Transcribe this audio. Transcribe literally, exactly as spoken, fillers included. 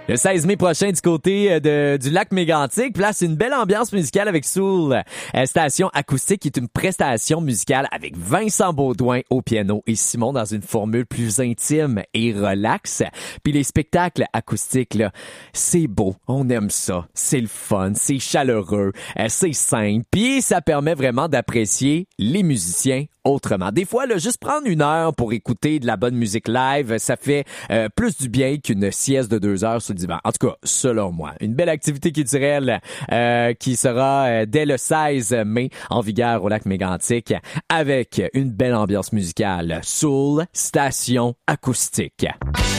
Le seize mai prochain du côté de, du lac Mégantic, place une belle ambiance musicale avec Soul. Euh, Station acoustique qui est une prestation musicale avec Vincent Baudouin au piano et Simon dans une formule plus intime et relaxe. Puis les spectacles acoustiques, là, c'est beau, on aime ça, c'est le fun, c'est chaleureux, euh, c'est simple, puis ça permet vraiment d'apprécier les musiciens autrement. Des fois, là, juste prendre une heure pour écouter de la bonne musique live, ça fait euh, plus du bien qu'une sieste de deux heures sur le divan. En tout cas, selon moi. Une belle activité culturelle euh, qui sera euh, dès le seize mai en vigueur au lac Mégantic avec une belle ambiance musicale. Soul Station acoustique.